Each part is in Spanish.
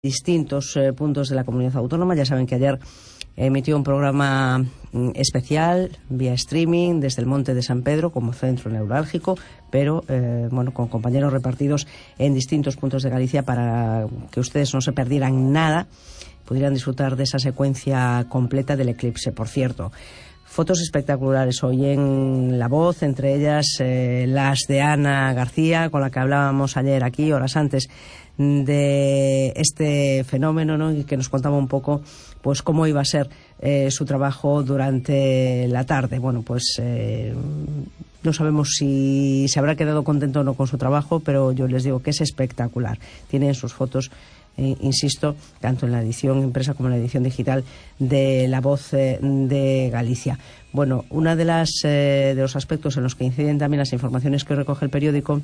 distintos puntos de la comunidad autónoma. Ya saben que ayer emitió un programa especial vía streaming desde el Monte de San Pedro como centro neurálgico, pero con compañeros repartidos en distintos puntos de Galicia para que ustedes no se perdieran nada, pudieran disfrutar de esa secuencia completa del eclipse. Por cierto, fotos espectaculares hoy en La Voz, entre ellas las de Ana García, con la que hablábamos ayer aquí, horas antes de este fenómeno, ¿no? Y que nos contaba un poco pues cómo iba a ser su trabajo durante la tarde. Bueno, pues no sabemos si se habrá quedado contento o no con su trabajo, pero yo les digo que es espectacular. Tienen sus fotos, insisto, tanto en la edición impresa como en la edición digital de La Voz de Galicia. Bueno, una de los aspectos en los que inciden también las informaciones que recoge el periódico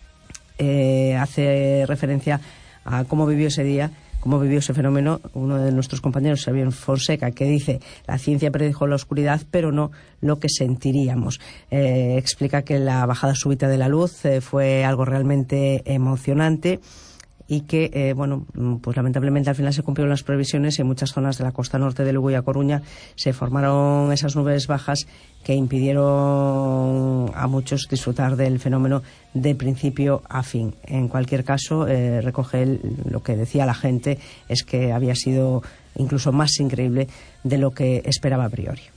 hace referencia a cómo vivió ese día, cómo vivió ese fenómeno uno de nuestros compañeros, Xavier Fonseca, que dice: la ciencia predijo la oscuridad, pero no lo que sentiríamos. Explica que la bajada súbita de la luz fue algo realmente emocionante y que, pues lamentablemente al final se cumplieron las previsiones y en muchas zonas de la costa norte de Lugo y A Coruña se formaron esas nubes bajas que impidieron a muchos disfrutar del fenómeno de principio a fin. En cualquier caso, recoge lo que decía la gente, es que había sido incluso más increíble de lo que esperaba a priori.